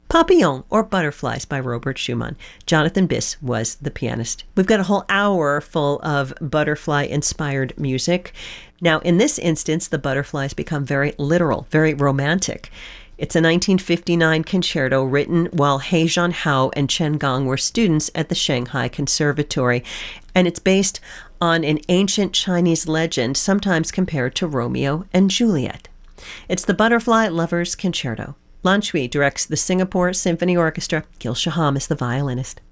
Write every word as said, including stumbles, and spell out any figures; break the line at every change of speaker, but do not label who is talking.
Papillon, or Butterflies, by Robert Schumann. Jonathan Biss was the pianist. We've got a whole hour full of butterfly-inspired music. Now, in this instance, the butterflies become very literal, very romantic. It's a nineteen fifty-nine concerto written while He Jianhao and Chen Gang were students at the Shanghai Conservatory, and it's based on an ancient Chinese legend, sometimes compared to Romeo and Juliet. It's the Butterfly Lovers Concerto. Lan Shui directs the Singapore Symphony Orchestra. Gil Shaham is the violinist.